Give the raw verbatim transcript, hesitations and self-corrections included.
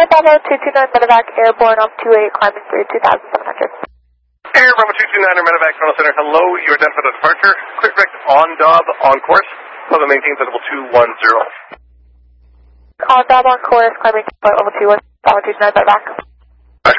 Air Bravo two two nine Medevac, airborne on two eight, climbing through two thousand seven hundred. Air Bravo two two nine Medevac, Toronto Center, hello, you identified a departure. Quick direct on Dob, on course. Level maintains at level two one zero. On Dob on course, climbing level two one, Bravo two two nine Medevac.